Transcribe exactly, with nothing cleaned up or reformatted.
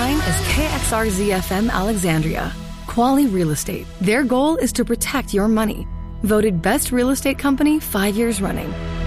sign is K X R Z F M Alexandria. Quality Real Estate. Their goal is to protect your money. Voted best real estate company five years running.